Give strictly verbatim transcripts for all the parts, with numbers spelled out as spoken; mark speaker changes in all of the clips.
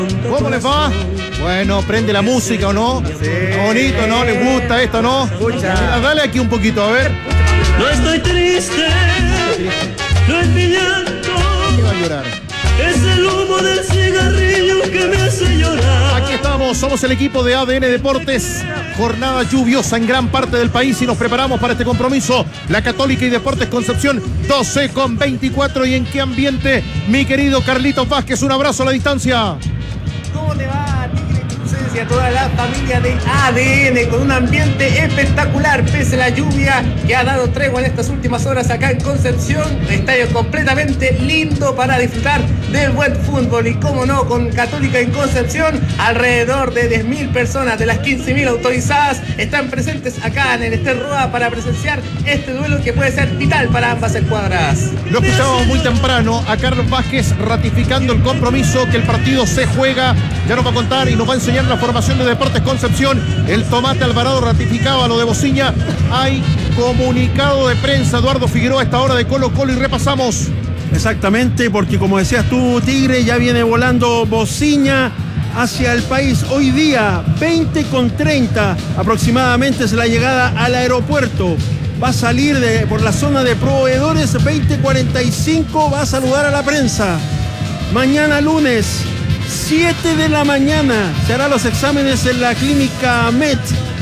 Speaker 1: ¿Cómo les va? Bueno, prende la música o no.
Speaker 2: Sí.
Speaker 1: Bonito, ¿no? ¿Les gusta esto, no?
Speaker 2: Escucha.
Speaker 1: Mira, dale aquí un poquito, a ver.
Speaker 3: No estoy triste, no es mi llanto,
Speaker 1: ¿Qué va a llorar?
Speaker 3: es el humo del cigarrillo que me hace llorar.
Speaker 1: Aquí estamos, somos el equipo de A D N Deportes. Jornada lluviosa en gran parte del país y nos preparamos para este compromiso. La Católica y Deportes Concepción, doce con veinticuatro. ¿Y en qué ambiente, mi querido Carlitos Vázquez? Un abrazo a la distancia.
Speaker 2: ¿Cómo te va, Tigre Cruces y a toda la familia de A D N con un ambiente espectacular pese a la lluvia que ha dado tregua en estas últimas horas acá en Concepción? Estadio completamente lindo para disfrutar del buen fútbol y cómo no, con Católica en Concepción alrededor de diez mil personas de las quince mil autorizadas están presentes acá en el Ester Roa para presenciar este duelo que puede ser vital para ambas escuadras.
Speaker 1: Lo escuchábamos muy temprano a Carlos Vázquez ratificando el compromiso que el partido se juega. Ya nos va a contar y nos va a enseñar la formación de Deportes Concepción. El Tomate Alvarado ratificaba lo de Bociña. Hay comunicado de prensa, Eduardo Figueroa, a esta hora de Colo Colo, y repasamos.
Speaker 4: Exactamente, porque como decías tú, Tigre, ya viene volando Bociña hacia el país. Hoy día, veinte con treinta aproximadamente es la llegada al aeropuerto. Va a salir de, por la zona de proveedores, veinte cuarenta y cinco, va a saludar a la prensa. Mañana lunes, siete de la mañana, se harán los exámenes en la clínica Met.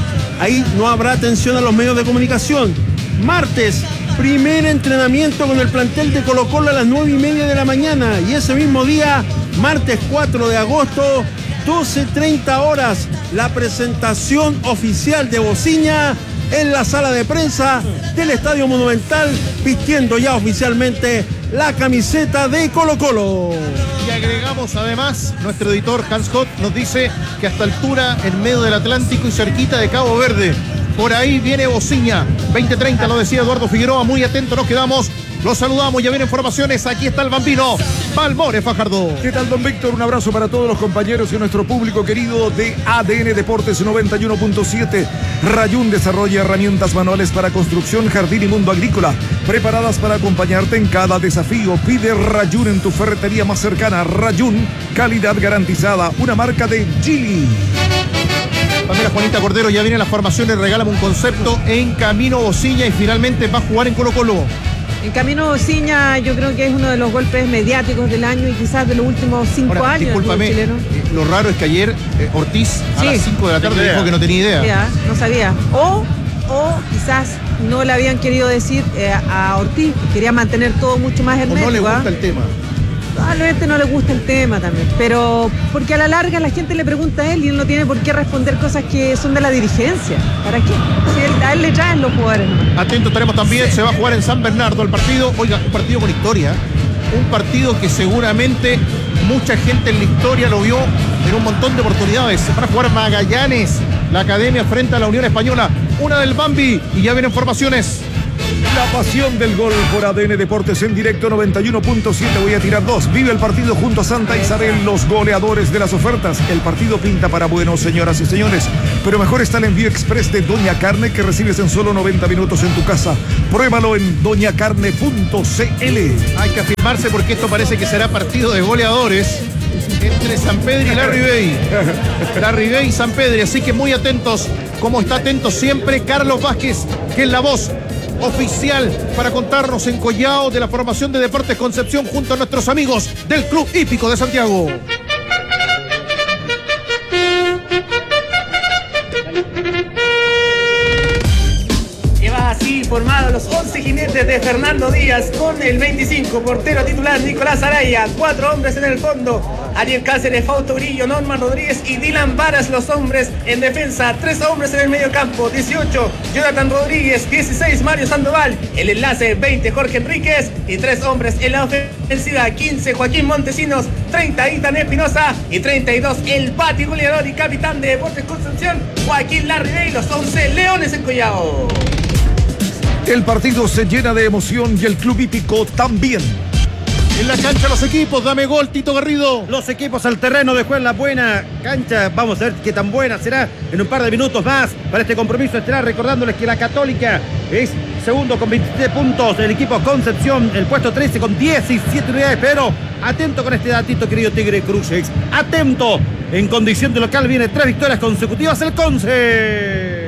Speaker 4: Ahí no habrá atención a los medios de comunicación. Martes, primer entrenamiento con el plantel de Colo Colo a las nueve y media de la mañana. Y ese mismo día, martes cuatro de agosto, doce treinta horas, la presentación oficial de Bociña en la sala de prensa del Estadio Monumental, vistiendo ya oficialmente la camiseta de Colo Colo.
Speaker 1: Y agregamos además, nuestro editor Hans Hott nos dice que hasta altura en medio del Atlántico y cerquita de Cabo Verde. Por ahí viene Bociña, veinte treinta, lo decía Eduardo Figueroa, muy atento nos quedamos. Los saludamos, ya vienen informaciones, aquí está el bambino, Balmore Fajardo.
Speaker 5: ¿Qué tal, don Víctor? Un abrazo para todos los compañeros y nuestro público querido de A D N Deportes noventa y uno punto siete. Rayún desarrolla herramientas manuales para construcción, jardín y mundo agrícola, preparadas para acompañarte en cada desafío. Pide Rayún en tu ferretería más cercana. Rayún, calidad garantizada, una marca de Gili.
Speaker 1: Pamela Juanita Cordero, ya vienen las formaciones, regálame un concepto. En camino Bociña y finalmente va a jugar en Colo Colo.
Speaker 6: En camino Bociña yo creo que es uno de los golpes mediáticos del año y quizás de los últimos cinco
Speaker 1: Ahora,
Speaker 6: años.
Speaker 1: discúlpame,
Speaker 6: chileno.
Speaker 1: eh, lo raro es que ayer eh, Ortiz a
Speaker 6: Sí.
Speaker 1: las cinco de la tarde dijo que no tenía idea.
Speaker 6: Ya, no sabía. O, o quizás no le habían querido decir eh, a Ortiz, quería mantener todo mucho más
Speaker 1: O
Speaker 6: hermético.
Speaker 1: no le gusta
Speaker 6: ¿ah?
Speaker 1: el tema.
Speaker 6: Probablemente no le gusta el tema también, pero porque a la larga la gente le pregunta a él y él no tiene por qué responder cosas que son de la dirigencia. ¿Para qué? Si él, a él le traen los jugadores. ¿no?
Speaker 1: Atento estaremos también, se va a jugar en San Bernardo el partido. Oiga, un partido con historia. Un partido que seguramente mucha gente en la historia lo vio en un montón de oportunidades. Se van a jugar Magallanes, la academia frente a la Unión Española. Una del Bambi y ya vienen formaciones.
Speaker 5: La pasión del gol por A D N Deportes en directo noventa y uno punto siete. Voy a tirar dos. Vive el partido junto a Santa Isabel, los goleadores de las ofertas. El partido pinta para bueno, señoras y señores. Pero mejor está el envío express de Doña Carne que recibes en solo noventa minutos en tu casa. Pruébalo en doña carne punto c l.
Speaker 1: Hay que afirmarse porque esto parece que será partido de goleadores entre San Pedro y Larry Bay. Larry Bay y San Pedro. Así que muy atentos, como está atento siempre Carlos Vázquez, que es la voz oficial para contarnos en Collao de la formación de Deportes Concepción junto a nuestros amigos del Club Hípico de Santiago.
Speaker 2: Lleva así formados los once jinetes de Fernando Díaz con el veinticinco, portero titular Nicolás Araya, cuatro hombres en el fondo, Ariel Cáceres, Fausto Grillo, Norman Rodríguez y Dylan Varas los hombres en defensa, tres hombres en el medio campo, dieciocho Jonathan Rodríguez, dieciséis Mario Sandoval, el enlace veinte Jorge Enríquez y tres hombres en la ofensiva, quince Joaquín Montesinos, treinta Ethan Espinosa y treinta y dos el Pati goleador y capitán de Deportes Concepción, Joaquín Larribey, los once Leones en Collao.
Speaker 5: El partido se llena de emoción y el Club Hípico también.
Speaker 1: En la cancha los equipos, dame gol, Tito Garrido.
Speaker 7: Los equipos al terreno de juego en la buena cancha. Vamos a ver qué tan buena será en un par de minutos más para este compromiso estelar. Recordándoles que la Católica es segundo con veintisiete puntos. El equipo Concepción, el puesto trece con diecisiete unidades. Pero atento con este datito, querido Tigre Cruces. Atento. En condición de local viene tres victorias consecutivas el Conce.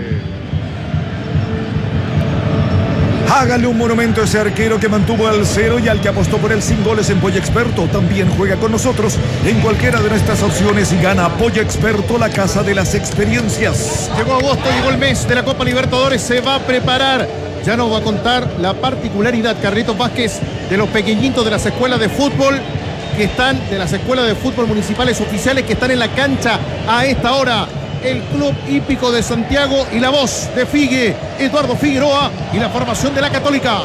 Speaker 5: Hágale un monumento a ese arquero que mantuvo al cero y al que apostó por él sin goles en Polla Experto. También juega con nosotros en cualquiera de nuestras opciones y gana Polla Experto, la casa de las experiencias.
Speaker 1: Llegó agosto, llegó el mes de la Copa Libertadores, se va a preparar. Ya nos va a contar la particularidad, Carlitos Vázquez, de los pequeñitos de las escuelas de fútbol que están, de las escuelas de fútbol municipales oficiales que están en la cancha a esta hora. El Club Hípico de Santiago y la voz de Figue, Eduardo Figueroa, y la formación de la Católica.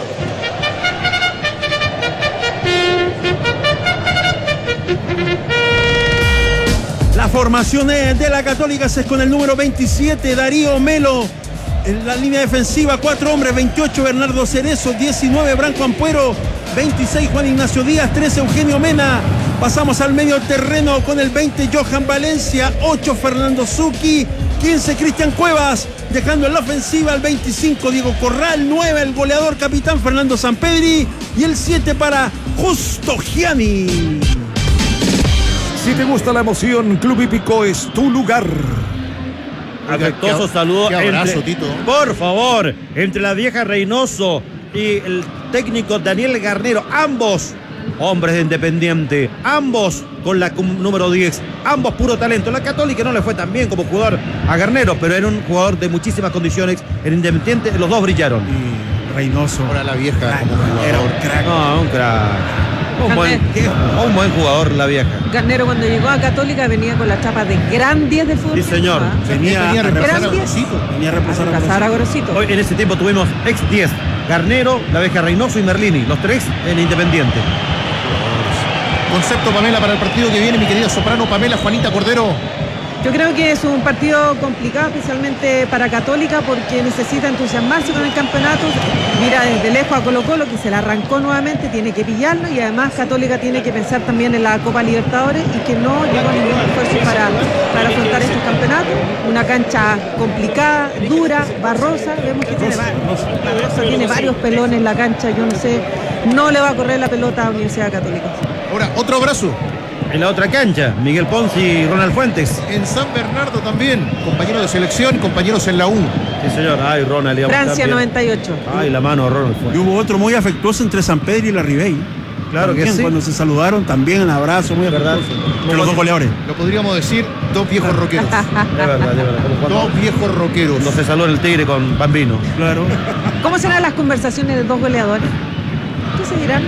Speaker 4: La formación de la Católica es con el número veintisiete, Darío Melo. En la línea defensiva, cuatro hombres, veintiocho, Bernardo Cerezo, diecinueve, Branco Ampuero, veintiséis, Juan Ignacio Díaz, trece, Eugenio Mena. Pasamos al medio terreno con el veinte, Johan Valencia, ocho, Fernando Zucchi, quince, Cristian Cuevas, dejando en la ofensiva al veinticinco, Diego Corral, nueve, el goleador capitán Fernando Sampedri, y el siete para Justo Gianni.
Speaker 5: Si te gusta la emoción, Club Hípico es tu lugar.
Speaker 7: Afectuoso saludo.
Speaker 1: Qué abrazo,
Speaker 7: entre,
Speaker 1: Tito.
Speaker 7: Por favor, entre la vieja Reynoso y el técnico Daniel Garnero, ambos hombres de Independiente, ambos con la número diez, ambos puro talento. La Católica no le fue tan bien como jugador a Garnero, pero era un jugador de muchísimas condiciones. En Independiente los dos brillaron.
Speaker 4: Y Reynoso.
Speaker 1: Ahora la vieja
Speaker 4: Crack,
Speaker 1: como jugador.
Speaker 4: era un crack.
Speaker 7: No, un crack. Un buen, un buen jugador la vieja.
Speaker 6: Garnero cuando llegó a Católica venía con la chapa de gran diez de fútbol.
Speaker 7: Sí, señor.
Speaker 6: ¿Ah?
Speaker 4: Venía,
Speaker 1: Venía a reemplazar a
Speaker 6: Gran diez.
Speaker 1: Gorosito.
Speaker 4: venía a
Speaker 6: A
Speaker 4: reemplazar a
Speaker 6: reemplazar a
Speaker 4: Gorosito.
Speaker 6: Gorosito.
Speaker 7: Hoy en ese tiempo tuvimos ex diez, Garnero, la vieja Reynoso y Merlini, los tres en Independiente.
Speaker 1: Concepto, Pamela, para el partido que viene, mi querida soprano Pamela Juanita Cordero.
Speaker 6: Yo creo que es un partido complicado, especialmente para Católica, porque necesita entusiasmarse con el campeonato. Mira desde lejos a Colo Colo, que se la arrancó nuevamente, tiene que pillarlo, y además Católica tiene que pensar también en la Copa Libertadores y que no llegó ningún esfuerzo para, para afrontar estos campeonatos. Una cancha complicada, dura, barrosa, vemos que tiene, barrosa, tiene varios pelones en la cancha, yo no sé, no le va a correr la pelota a Universidad Católica.
Speaker 1: Ahora, otro abrazo.
Speaker 7: En la otra cancha, Miguel Ponce y Ronald Fuentes.
Speaker 1: En San Bernardo también, compañeros de selección, compañeros en la U.
Speaker 7: Sí, señor. Ay, Ronald. digamos,
Speaker 6: Francia
Speaker 7: también.
Speaker 6: noventa y ocho.
Speaker 7: Ay, la mano, Ronald
Speaker 4: Y
Speaker 7: Fuentes.
Speaker 4: hubo otro muy afectuoso entre San Pedro y la Ribey.
Speaker 7: Claro que
Speaker 4: También,
Speaker 7: sí.
Speaker 4: cuando se saludaron, también un abrazo muy
Speaker 7: ¿Verdad?
Speaker 4: afectuoso. Entre los dos goleadores.
Speaker 1: Lo podríamos decir, dos viejos rockeros.
Speaker 7: De verdad, de verdad. Como cuando,
Speaker 1: Dos viejos rockeros.
Speaker 7: cuando se saludó el Tigre con Bambino.
Speaker 4: Claro.
Speaker 6: ¿Cómo serán las conversaciones de dos goleadores? ¿Qué se dirán?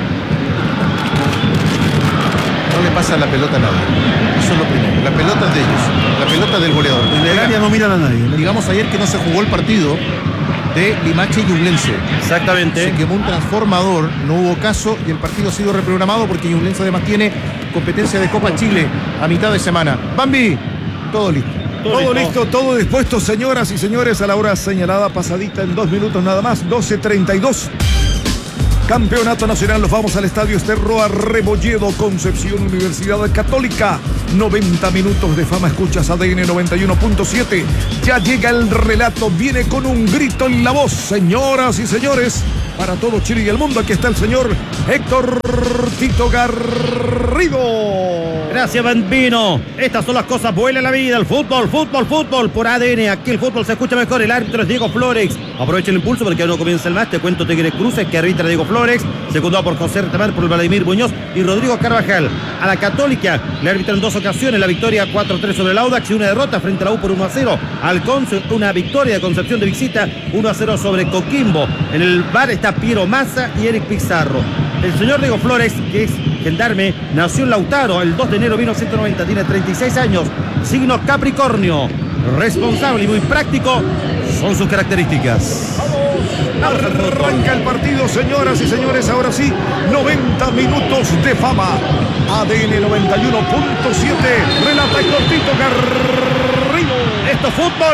Speaker 1: No le pasa la pelota a nadie. Eso es lo primero. La pelota es de ellos. La pelota es del goleador.
Speaker 4: En el área no miran a nadie. ¿no?
Speaker 1: Digamos ayer que no se jugó el partido de Limache y Ñublense.
Speaker 7: Exactamente.
Speaker 1: Se quemó un transformador, no hubo caso y el partido ha sido reprogramado porque Ñublense además tiene competencia de Copa Chile a mitad de semana. Bambi, todo listo.
Speaker 5: Todo listo, todo dispuesto, señoras y señores, a la hora señalada, pasadita en dos minutos nada más, doce treinta y dos. Campeonato Nacional, nos vamos al Estadio Esterroa Rebolledo, Concepción, Universidad Católica. noventa minutos de fama, escuchas A D N noventa y uno punto siete. Ya llega el relato, viene con un grito en la voz. Señoras y señores, para todo Chile y el mundo, aquí está el señor Héctor Tito Garrido.
Speaker 7: Gracias, Bambino. Estas son las cosas buenas de la vida. El fútbol, fútbol, fútbol por A D N. Aquí el fútbol se escucha mejor. El árbitro es Diego Flores. Aprovecha el impulso porque aún no comienza el match. Te cuento Tigres Cruces, que arbitra Diego Flores. Secundado por José Retamar, por Vladimir Muñoz y Rodrigo Carvajal. A la Católica le arbitran dos ocasiones. La victoria cuatro a tres sobre el Audax y una derrota frente a la U por uno a cero. Al Conce, una victoria de Concepción de visita, uno a cero sobre Coquimbo. En el bar está Piero Massa y Eric Pizarro. El señor Diego Flores, que es gendarme, nació en Lautaro el dos de enero de mil novecientos noventa, tiene treinta y seis años, signo Capricornio, responsable y muy práctico son sus características.
Speaker 5: Arranca el partido, señoras y señores, ahora sí, noventa minutos de fama. A D N noventa y uno punto siete, relata Cortito Garrido.
Speaker 7: Esto es fútbol,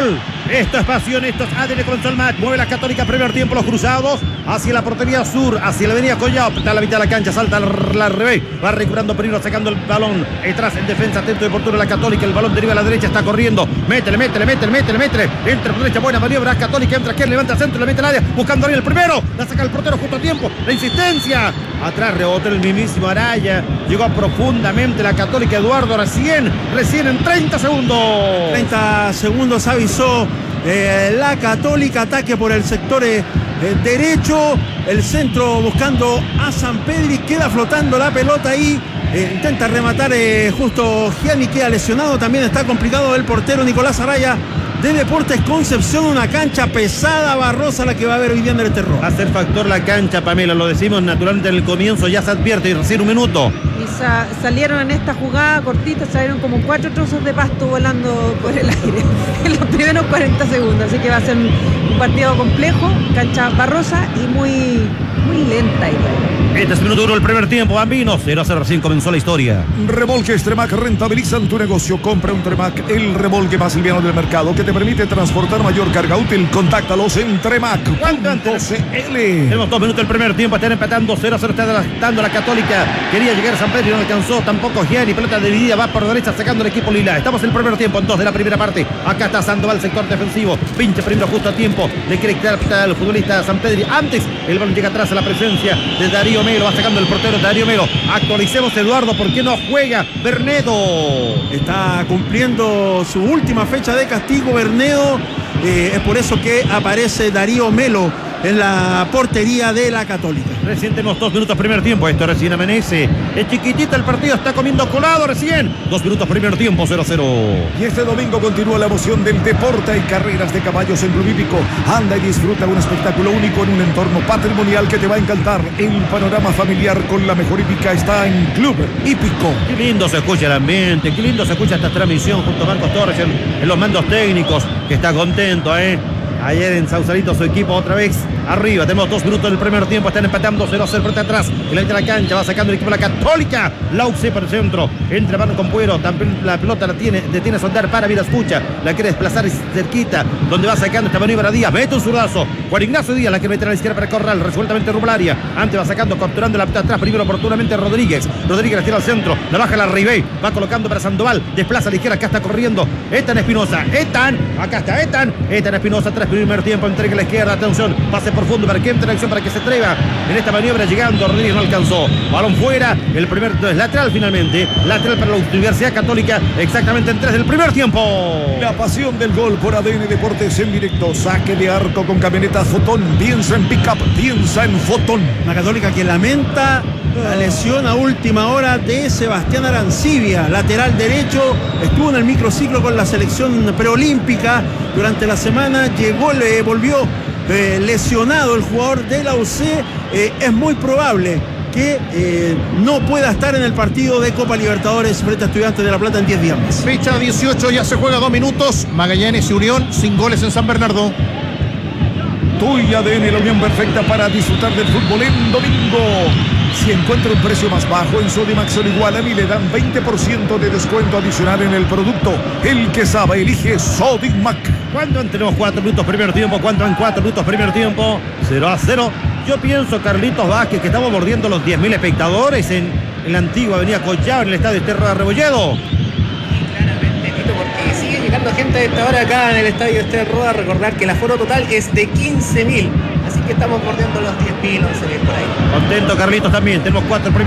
Speaker 7: Esto es pasión, esto es A D N, comenzó el match. Mueve la Católica, primer tiempo, los cruzados hacia la portería sur, hacia la avenida Collao. Está a la mitad de la cancha, salta la Ribey. Va recuperando Pereira, sacando el balón. Detrás en defensa, atento de portero la Católica. El balón deriva a la derecha, está corriendo. Métele, métele, métele, métele, métele. Entra por derecha, buena maniobra. Católica entra, que levanta el centro, le mete al área. Buscando ahí el primero. La saca el portero justo a tiempo. La insistencia. Atrás rebotó el mismísimo Araya. Llegó profundamente la Católica. Eduardo recién, recién en treinta segundos.
Speaker 4: treinta segundos avisó eh, la Católica. Ataque por el sector eh, derecho. El centro buscando a Sampedri. Queda flotando la pelota ahí. Eh, intenta rematar eh, justo Gianni, queda lesionado. También está complicado el portero Nicolás Araya de Deportes Concepción. Una cancha pesada, barrosa, la que va a haber hoy día en el terror.
Speaker 7: Va a ser factor la cancha, Pamela, lo decimos naturalmente en el comienzo, ya se advierte y recién un minuto.
Speaker 6: Y sa salieron en esta jugada cortita, salieron como cuatro trozos de pasto volando por el aire en los primeros cuarenta segundos. Así que va a ser un, un partido complejo, cancha barrosa y muy, muy lenta.
Speaker 7: Este es minuto uno del primer tiempo, Bambino. cero a cero, recién comenzó la historia.
Speaker 5: Remolques Tremac rentabilizan tu negocio. Compra un Tremac, el remolque más liviano del mercado que te permite transportar mayor carga útil. Contáctalos en Tremac punto c l.
Speaker 7: Tenemos dos minutos del primer tiempo, están empatando cero a cero, está adelantando la Católica. Quería llegar a San Pedro y no alcanzó, tampoco Gianni. Pelota dividida, va por derecha sacando el equipo lila. Estamos en el primer tiempo, en dos de la primera parte. Acá está Sandoval, sector defensivo. Pinche primero justo a tiempo. Le quiere quitar al futbolista San Pedro. Antes el balón llega atrás a la presencia de Darío Melo. Va sacando el portero Darío Melo. Actualicemos, Eduardo, ¿por qué no juega Bernedo?
Speaker 4: Está cumpliendo su última fecha de castigo Bernedo. Eh, es por eso que aparece Darío Melo en la portería de la Católica.
Speaker 7: Recién tenemos dos minutos primer tiempo. Esto recién amanece. Es chiquitita el partido, está comiendo colado recién. Dos minutos primer tiempo, cero a cero.
Speaker 5: Y este domingo continúa la emoción del deporte y carreras de caballos en Club Hípico. Anda y disfruta un espectáculo único en un entorno patrimonial que te va a encantar. El panorama familiar con la mejor hípica está en Club Hípico.
Speaker 7: Qué lindo se escucha el ambiente, qué lindo se escucha esta transmisión junto a Marcos Torres en, en los mandos técnicos, que está contento, ¿eh? Ayer en Sausalito su equipo otra vez arriba. Tenemos dos minutos del primer tiempo. Están empatando cero a cero frente atrás. El de la cancha va sacando el equipo de la Católica. Lauxe para el centro. Entra mano con Puero. También la pelota la tiene. Detiene a soltar para Viraspucha. La quiere desplazar cerquita. Donde va sacando esta maniobra Díaz. Mete un zurdazo. Juan Ignacio Díaz la quiere meter a la izquierda para Corral. Resueltamente rumbo al área. Antes va sacando, capturando la pelota atrás. Primero oportunamente Rodríguez. Rodríguez la tira al centro. La baja la Ribey. Va colocando para Sandoval. Desplaza a la izquierda. Acá está corriendo Etan Espinosa. Etan. Acá está Etan. Etan Espinosa. Tras primer tiempo. Entrega a la izquierda. Atención. Pase profundo para que entre en acción, para que se atreva en esta maniobra. Llegando. Rodríguez no alcanzó. Balón fuera. El primer es lateral finalmente. Lateral para la Universidad Católica. Exactamente en tres del primer tiempo.
Speaker 5: La pasión del gol por A D N Deportes en directo. Saque de arco con camionetas Fotón. Piensa en pick-up. Piensa en Fotón.
Speaker 4: Una Católica que lamenta la lesión a última hora de Sebastián Arancibia, lateral derecho. Estuvo en el microciclo con la selección preolímpica durante la semana. Llegó, le volvió eh, lesionado el jugador de la U C. Eh, es muy probable que eh, no pueda estar en el partido de Copa Libertadores frente a Estudiantes de La Plata en diez días más.
Speaker 1: Fecha dieciocho, ya se juega dos minutos. Magallanes y Unión sin goles en San Bernardo.
Speaker 5: Tú y A D N, la unión perfecta para disfrutar del fútbol en domingo. Si encuentra un precio más bajo en Sodimac son igualan y le dan veinte por ciento de descuento adicional en el producto. El que sabe elige Sodimac.
Speaker 7: ¿Cuánto tenemos cuatro minutos primer tiempo? ¿Cuánto en cuatro minutos primer tiempo? cero a cero. Yo pienso, Carlitos Vázquez, que estamos mordiendo los diez mil espectadores en, en la antigua avenida Collao, en el estadio Esterro de Rebolledo.
Speaker 2: Claramente, Tito, porque sigue llegando gente a esta hora acá en el estadio Esterro. A recordar que el aforo total es de quince mil. Así que estamos bordeando los diez mil, once mil por ahí.
Speaker 7: Contento, Carlitos, también. Tenemos cuatro primeros.